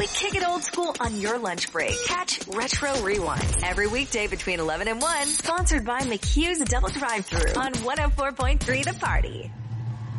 We kick it old school on your lunch break. Catch Retro Rewind every weekday between 11 and 1. Sponsored by McHugh's Double Drive-Thru on 104.3 The Party.